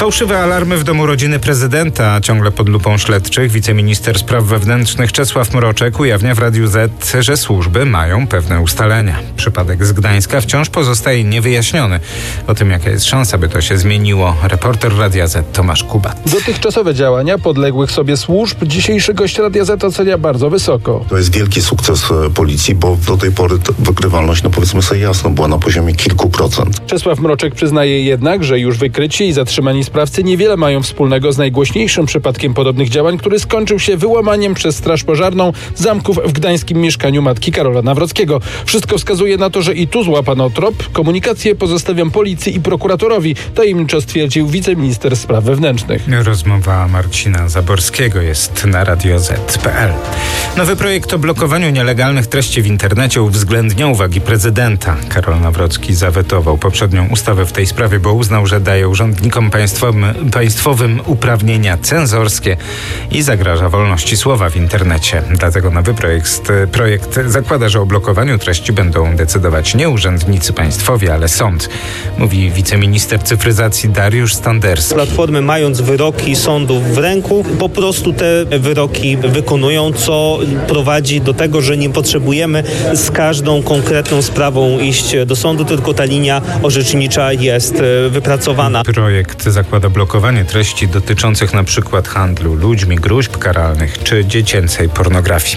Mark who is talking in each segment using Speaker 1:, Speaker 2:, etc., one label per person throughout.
Speaker 1: Fałszywe alarmy w domu rodziny prezydenta, ciągle pod lupą śledczych. Wiceminister spraw wewnętrznych Czesław Mroczek ujawnia w Radiu Z, że służby mają pewne ustalenia. Przypadek z Gdańska wciąż pozostaje niewyjaśniony. O tym, jaka jest szansa, by to się zmieniło, reporter Radia Z Tomasz Kubat.
Speaker 2: Dotychczasowe działania podległych sobie służb dzisiejszy gość Radia Z ocenia bardzo wysoko.
Speaker 3: To jest wielki sukces policji, bo do tej pory wykrywalność, powiedzmy sobie jasno, była na poziomie kilku procent.
Speaker 2: Czesław Mroczek przyznaje jednak, że już wykryci i zatrzymani sprawcy niewiele mają wspólnego z najgłośniejszym przypadkiem podobnych działań, który skończył się wyłamaniem przez Straż Pożarną zamków w gdańskim mieszkaniu matki Karola Nawrockiego. Wszystko wskazuje na to, że i tu złapano trop. Komunikację pozostawiam policji i prokuratorowi, tajemniczo stwierdził wiceminister spraw wewnętrznych.
Speaker 1: Rozmowa Marcina Zaborskiego jest na radioz.pl. Nowy projekt o blokowaniu nielegalnych treści w internecie uwzględnia uwagi prezydenta. Karol Nawrocki zawetował poprzednią ustawę w tej sprawie, bo uznał, że daje urzędnikom państwowym uprawnienia cenzorskie i zagraża wolności słowa w internecie. Dlatego nowy projekt zakłada, że o blokowaniu treści będą decydować nie urzędnicy państwowi, ale sąd, mówi wiceminister cyfryzacji Dariusz Standerski.
Speaker 4: Platformy, mając wyroki sądów w ręku, po prostu te wyroki wykonują, co prowadzi do tego, że nie potrzebujemy z każdą konkretną sprawą iść do sądu, tylko ta linia orzecznicza jest wypracowana.
Speaker 1: Projekt zakłada blokowanie treści dotyczących na przykład handlu ludźmi, gróźb karalnych czy dziecięcej pornografii.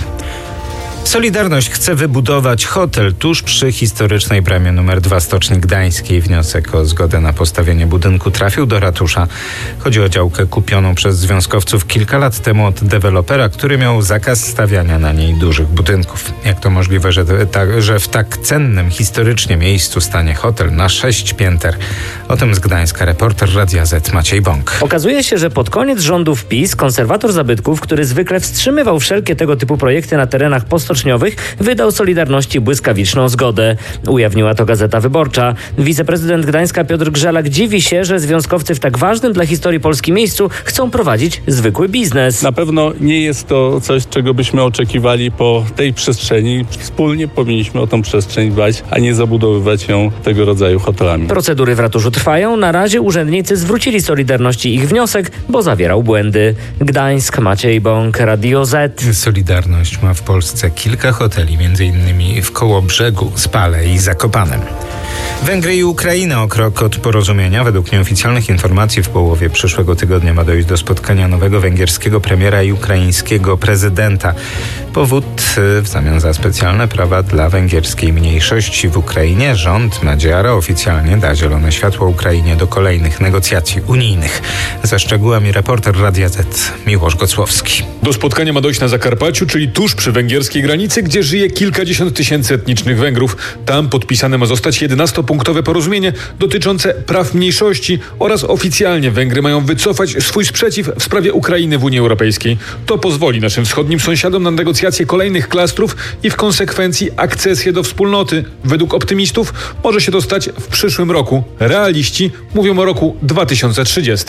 Speaker 1: Solidarność chce wybudować hotel tuż przy historycznej bramie nr 2 Stoczni Gdańskiej. Wniosek o zgodę na postawienie budynku trafił do ratusza. Chodzi o działkę kupioną przez związkowców kilka lat temu od dewelopera, który miał zakaz stawiania na niej dużych budynków. Jak to możliwe, że w tak cennym historycznie miejscu stanie hotel na 6 pięter? O tym z Gdańska reporter Radia Z Maciej Bąk.
Speaker 5: Okazuje się, że pod koniec rządów PiS konserwator zabytków, który zwykle wstrzymywał wszelkie tego typu projekty na terenach postoczniowych, wydał Solidarności błyskawiczną zgodę. Ujawniła to Gazeta Wyborcza. Wiceprezydent Gdańska Piotr Grzelak dziwi się, że związkowcy w tak ważnym dla historii Polski miejscu chcą prowadzić zwykły biznes.
Speaker 6: Na pewno nie jest to coś, czego byśmy oczekiwali po tej przestrzeni. Wspólnie powinniśmy o tą przestrzeń dbać, a nie zabudowywać ją tego rodzaju hotelami.
Speaker 5: Procedury w ratuszu trwają. Na razie urzędnicy zwrócili Solidarności ich wniosek, bo zawierał błędy. Gdańsk, Maciej Bąk, Radio Z.
Speaker 1: Solidarność ma w Polsce kilka hoteli, m.in. w Kołobrzegu, Spale i Zakopanem. Węgry i Ukraina o krok od porozumienia. Według nieoficjalnych informacji w połowie przyszłego tygodnia ma dojść do spotkania nowego węgierskiego premiera i ukraińskiego prezydenta. Powód w zamian za specjalne prawa dla węgierskiej mniejszości w Ukrainie rząd Madziara oficjalnie da zielone światło Ukrainie do kolejnych negocjacji unijnych. Ze szczegółami reporter Radia Z Miłosz Gocłowski.
Speaker 7: Do spotkania ma dojść na Zakarpaciu, czyli tuż przy węgierskiej granicy, gdzie żyje kilkadziesiąt tysięcy etnicznych Węgrów. Tam podpisane ma zostać 11-punktowe porozumienie dotyczące praw mniejszości oraz oficjalnie Węgry mają wycofać swój sprzeciw w sprawie Ukrainy w Unii Europejskiej. To pozwoli naszym wschodnim sąsiadom na negocjacje kolejnych klastrów i w konsekwencji akcesję do wspólnoty. Według optymistów może się to stać w przyszłym roku. Realiści mówią o roku 2030.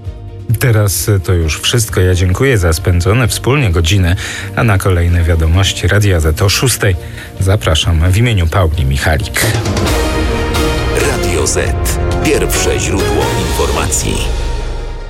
Speaker 1: Teraz to już wszystko. Ja dziękuję za spędzone wspólnie godziny, a na kolejne wiadomości Radia Z o 6. Zapraszam w imieniu Pauli Michalik.
Speaker 8: Radio Z. Pierwsze źródło informacji.